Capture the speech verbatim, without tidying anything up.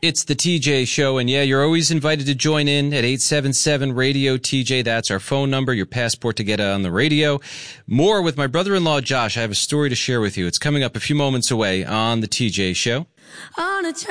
It's the T J Show, and yeah, you're always invited to join in at eight seven seven radio T J. That's our phone number, your passport to get on the radio. More with my brother-in-law, Josh. I have a story to share with you. It's coming up a few moments away on the T J Show. On a